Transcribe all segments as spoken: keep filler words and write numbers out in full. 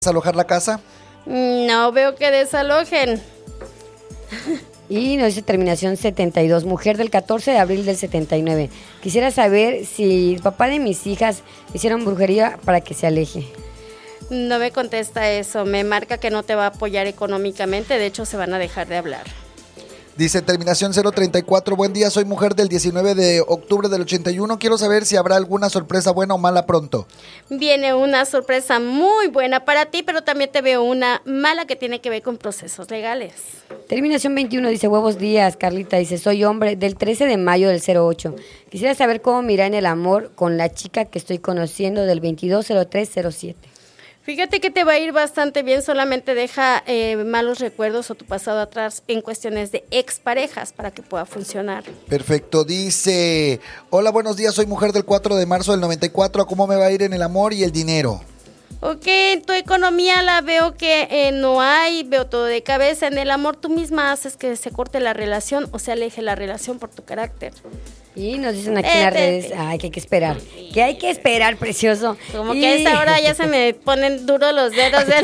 ¿Desalojar la casa? No veo que desalojen. Y nos dice terminación setenta y dos, mujer del catorce de abril del setenta y nueve. Quisiera saber si el papá de mis hijas hicieron brujería para que se aleje. No me contesta eso, me marca que no te va a apoyar económicamente, de hecho se van a dejar de hablar. Dice terminación cero treinta y cuatro, buen día, soy mujer del diecinueve de octubre del ochenta y uno, quiero saber si habrá alguna sorpresa buena o mala pronto. Viene una sorpresa muy buena para ti, pero también te veo una mala que tiene que ver con procesos legales. Terminación veintiuno dice, huevos días, Carlita, dice, soy hombre del trece de mayo del cero ocho. Quisiera saber cómo me irá en el amor con la chica que estoy conociendo del veintidós cero tres cero siete. Fíjate que te va a ir bastante bien, solamente deja eh, malos recuerdos o tu pasado atrás en cuestiones de exparejas para que pueda funcionar. Perfecto, dice, hola, buenos días, soy mujer del cuatro de marzo del noventa y cuatro, ¿cómo me va a ir en el amor y el dinero? Ok, en tu economía la veo que eh, no hay, veo todo de cabeza. En el amor tú misma haces que se corte la relación o se aleje la relación por tu carácter. Y nos dicen aquí en las redes, ay, que hay que esperar, que hay que esperar, precioso. Como y... que a esta hora ya se me ponen duros los dedos. De...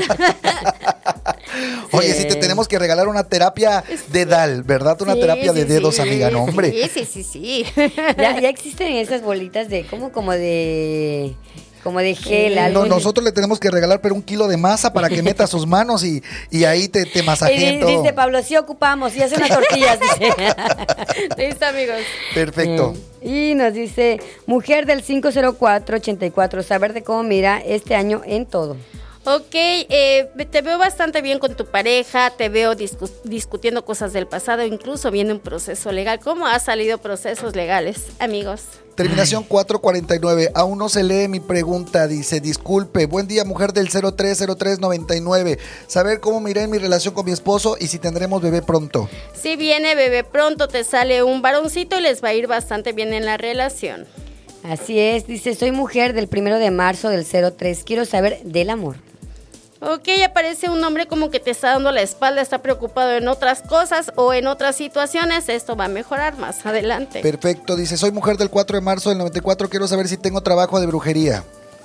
Oye, sí. Si te tenemos que regalar una terapia dedal, ¿verdad? Una sí, terapia sí, de dedos, sí, amiga, no, hombre. Sí, sí, sí, sí. Ya, ya existen esas bolitas de, como, como de... como de gel, algo. No, nosotros le tenemos que regalar pero un kilo de masa para que meta sus manos y, y ahí te, te masajeen todo. Dice Pablo, sí ocupamos, y hace unas tortillas, dice. Listo, amigos. Perfecto. Eh, y nos dice, mujer del cinco cero cuatro ochenta y cuatro, saber de cómo mira este año en todo. Ok, eh, te veo bastante bien con tu pareja, te veo discu- discutiendo cosas del pasado, incluso viene un proceso legal. ¿Cómo han salido procesos legales, amigos? Terminación cuatro cuarenta y nueve, aún no se lee mi pregunta, dice, disculpe, buen día, mujer del cero tres cero tres noventa y nueve, saber cómo me irá en mi relación con mi esposo y si tendremos bebé pronto. Si viene bebé pronto, te sale un varoncito y les va a ir bastante bien en la relación. Así es, dice, soy mujer del primero de marzo del cero tres, quiero saber del amor. Ok, aparece un hombre como que te está dando la espalda, está preocupado en otras cosas o en otras situaciones, esto va a mejorar más adelante. Perfecto, dice, soy mujer del cuatro de marzo del noventa y cuatro, quiero saber si tengo trabajo de brujería.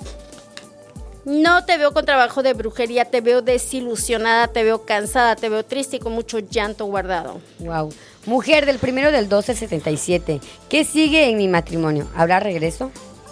No te veo con trabajo de brujería, te veo desilusionada, te veo cansada, te veo triste y con mucho llanto guardado. Wow. Mujer del primero del doce setenta y siete, ¿qué sigue en mi matrimonio? ¿Habrá regreso?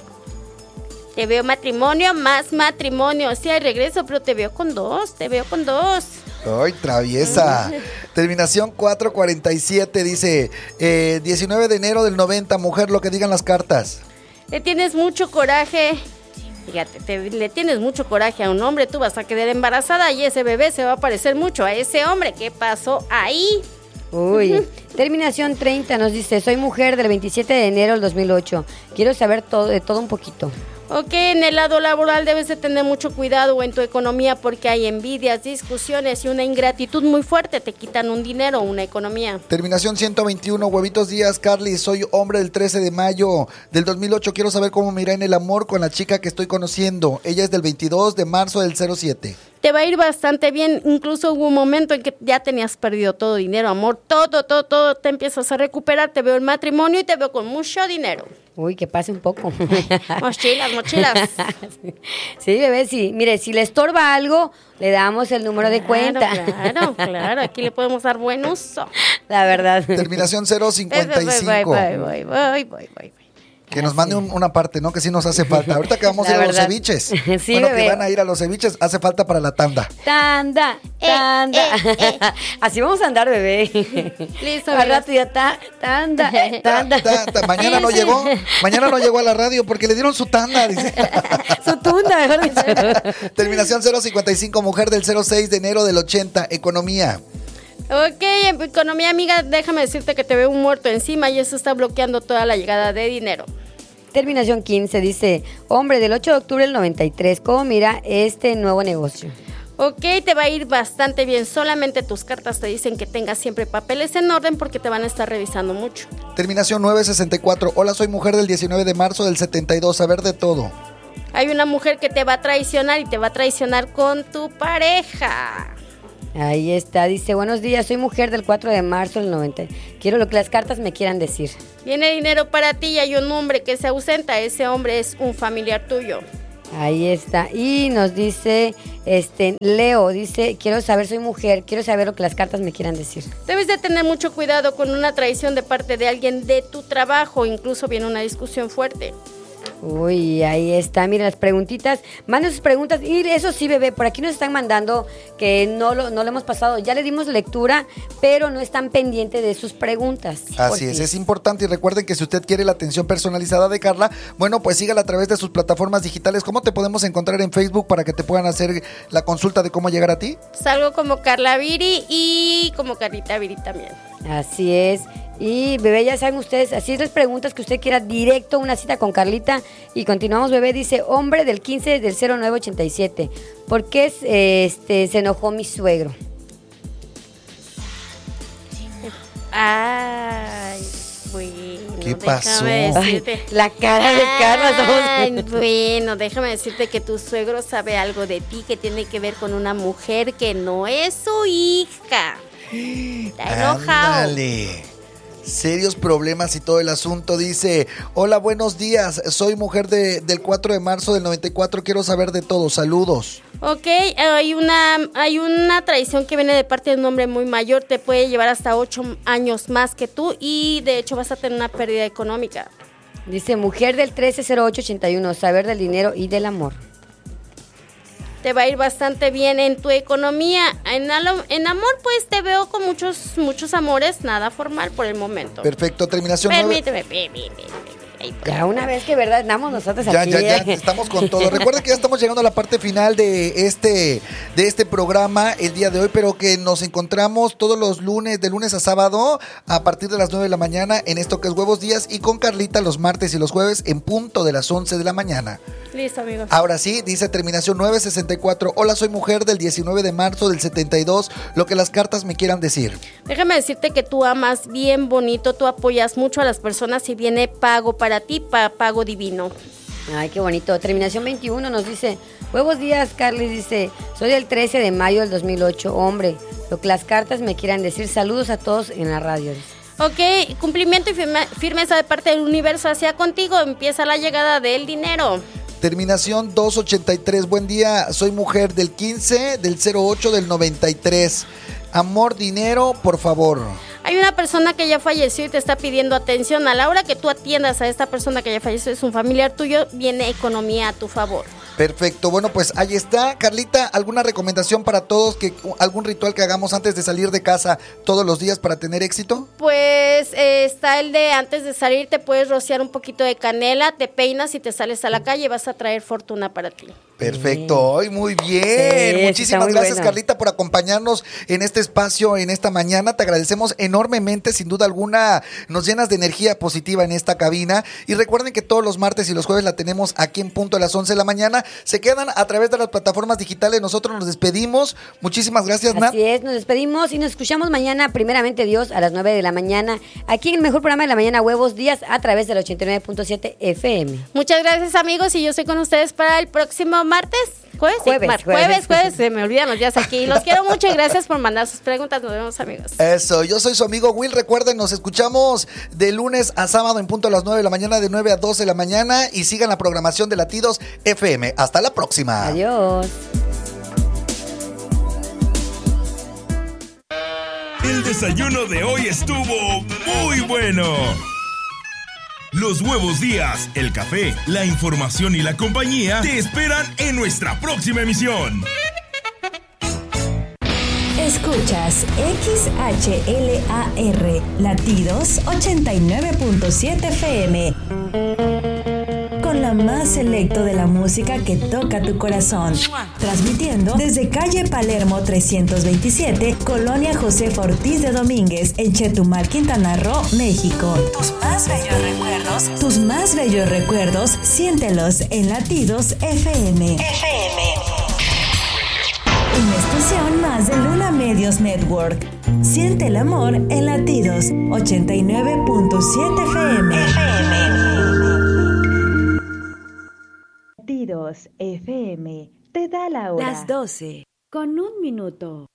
Te veo matrimonio, más matrimonio. Sí hay regreso, pero te veo con dos, te veo con dos. Ay, traviesa. Terminación cuatro cuarenta y siete dice, eh, diecinueve de enero del noventa, mujer, lo que digan las cartas. Le tienes mucho coraje. Fíjate, te, le tienes mucho coraje a un hombre, tú vas a quedar embarazada y ese bebé se va a parecer mucho a ese hombre. ¿Qué pasó ahí? Uy, terminación treinta nos dice, soy mujer del veintisiete de enero del dos mil ocho, quiero saber todo de todo un poquito. Ok, en el lado laboral debes de tener mucho cuidado en tu economía porque hay envidias, discusiones y una ingratitud muy fuerte, te quitan un dinero, una economía. Terminación ciento veintiuno, huevitos días, Carly, soy hombre del trece de mayo del dos mil ocho, quiero saber cómo me irá en el amor con la chica que estoy conociendo, ella es del veintidós de marzo del cero siete. Te va a ir bastante bien, incluso hubo un momento en que ya tenías perdido todo dinero, amor, todo, todo, todo, te empiezas a recuperar, te veo en matrimonio y te veo con mucho dinero. Uy, que pase un poco. Mochilas, mochilas. Sí, bebé, sí. Mire, si le estorba algo, le damos el número claro, de cuenta. Claro, claro, aquí le podemos dar buen uso. La verdad. Terminación cero cincuenta y cinco. Voy, voy, voy, voy, voy. Que nos mande un, una parte, ¿no? Que sí nos hace falta. Ahorita que vamos a ir a los ceviches. Sí, bueno, bebé. que van a ir a los ceviches, hace falta para la tanda. Tanda, tanda. Eh, eh, eh. Así vamos a andar, bebé. Listo, al rato ya ta, tanda, tanda. Ta, ta, ta. Mañana no llegó, mañana no llegó a la radio porque le dieron su tanda, dice. Su tunda, mejor dicho. Terminación cero cincuenta y cinco, mujer del cero seis de enero del ochenta, economía. Ok, en economía, amiga, déjame decirte que te veo un muerto encima y eso está bloqueando toda la llegada de dinero. Terminación quince dice, hombre del ocho de octubre del noventa y tres, ¿cómo mira este nuevo negocio? Ok, te va a ir bastante bien, solamente tus cartas te dicen que tengas siempre papeles en orden porque te van a estar revisando mucho. Terminación nueve sesenta y cuatro, hola, soy mujer del diecinueve de marzo del setenta y dos, saber de todo. Hay una mujer que te va a traicionar y te va a traicionar con tu pareja. Ahí está, dice, buenos días, soy mujer del cuatro de marzo del noventa. Quiero lo que las cartas me quieran decir. Viene dinero para ti y hay un hombre que se ausenta, ese hombre es un familiar tuyo. Ahí está. Y nos dice, este, Leo, dice, quiero saber, soy mujer, quiero saber lo que las cartas me quieran decir. Debes de tener mucho cuidado con una traición de parte de alguien de tu trabajo, incluso viene una discusión fuerte. Uy, ahí está, miren las preguntitas, manden sus preguntas, y eso sí, bebé, por aquí nos están mandando que no lo, no lo hemos pasado, ya le dimos lectura, pero no están pendientes de sus preguntas. Así es, es importante, y recuerden que si usted quiere la atención personalizada de Carla, bueno, pues sígala a través de sus plataformas digitales. ¿Cómo te podemos encontrar en Facebook para que te puedan hacer la consulta de cómo llegar a ti? Salgo como Carla Viri y como Carlita Viri también. Así es. Y bebé, ya saben ustedes, así es las preguntas que usted quiera, directo una cita con Carlita. Y continuamos, bebé, dice, hombre del quince del cero nueve ochenta y siete, ¿por qué este, se enojó mi suegro? Ay, bueno. ¿Qué pasó? Ay, la cara de Carla. Ay, bueno, déjame decirte que tu suegro sabe algo de ti que tiene que ver con una mujer que no es su hija. Está enojado. Ándale. Serios problemas y todo el asunto. Dice, hola, buenos días, soy mujer de, del cuatro de marzo del noventa y cuatro, quiero saber de todo, saludos. Ok, hay una, hay una traición que viene de parte de un hombre muy mayor, te puede llevar hasta ocho años más que tú y de hecho vas a tener una pérdida económica. Dice, mujer del trece cero ocho ochenta y uno, saber del dinero y del amor. Te va a ir bastante bien en tu economía. En, alo, en amor, pues te veo con muchos muchos amores, nada formal por el momento. Perfecto, terminación Permíteme, nueve. permíteme. Ya una vez que verdad andamos nosotros Ya, aquí. ya, ya, estamos con todo. Recuerden que ya estamos llegando a la parte final de este, de este programa el día de hoy, pero que nos encontramos todos los lunes, de lunes a sábado, a partir de las nueve de la mañana, en esto que es Huevos Días, y con Carlita los martes y los jueves en punto de las once de la mañana. Listo, amigos. Ahora sí, dice terminación nueve sesenta y cuatro. Hola, soy mujer del diecinueve de marzo del setenta y dos. Lo que las cartas me quieran decir. Déjame decirte que tú amas bien bonito, tú apoyas mucho a las personas y viene pago para ti, pa- pago divino. Ay, qué bonito. Terminación veintiuno nos dice, buenos días, Carly, dice, soy del trece de mayo del dos mil ocho, hombre, lo que las cartas me quieran decir, saludos a todos en la radio. Ok, cumplimiento y firme, firmeza de parte del universo hacia contigo, empieza la llegada del dinero. Terminación doscientos ochenta y tres. Buen día, soy mujer del quince del cero ocho del noventa y tres. Amor, dinero, por favor. Hay una persona que ya falleció y te está pidiendo atención. A la hora que tú atiendas a esta persona que ya falleció, es un familiar tuyo, viene economía a tu favor. Perfecto, bueno, pues ahí está. Carlita, ¿alguna recomendación para todos? Que algún ritual que hagamos antes de salir de casa todos los días para tener éxito? Pues eh, está el de antes de salir, te puedes rociar un poquito de canela, te peinas y te sales a la calle y vas a traer fortuna para ti. Perfecto, hoy muy bien. Sí, muchísimas muy gracias, bueno. Carlita, por acompañarnos en este espacio, en esta mañana. Te agradecemos enormemente, sin duda alguna, nos llenas de energía positiva en esta cabina. Y recuerden que todos los martes y los jueves la tenemos aquí en punto a las once de la mañana. Se quedan a través de las plataformas digitales. Nosotros nos despedimos. Muchísimas gracias, Nat. Así es, nos despedimos y nos escuchamos mañana, primeramente Dios, a las nueve de la mañana, aquí en el mejor programa de la mañana, Huevos Días, a través del ochenta y nueve punto siete F M. Muchas gracias, amigos, y yo estoy con ustedes para el próximo martes. ¿Jueves? Sí, Jueves, mar- jueves. jueves, jueves, se me olvidan los días aquí. Los quiero mucho y gracias por mandar sus preguntas. Nos vemos, amigos. Eso, yo soy su amigo Will. Recuerden, nos escuchamos de lunes a sábado en punto a las nueve de la mañana, de nueve a doce de la mañana. Y sigan la programación de Latidos F M. Hasta la próxima. Adiós. El desayuno de hoy estuvo muy bueno. Los Huevos Días, el café, la información y la compañía te esperan en nuestra próxima emisión. Escuchas X H L A R, Latidos ochenta y nueve punto siete F M. Con la más selecto de la música que toca tu corazón. Transmitiendo desde calle Palermo trescientos veintisiete, Colonia Josefa Ortiz de Domínguez, en Chetumal, Quintana Roo, México. Tus más bellos recuerdos, tus más bellos recuerdos, siéntelos en Latidos F M. F M. Una estación más de Luna Medios Network. Siente el amor en Latidos ochenta y nueve punto siete F M. F M. Latidos F M te da la hora. Las doce, con un minuto.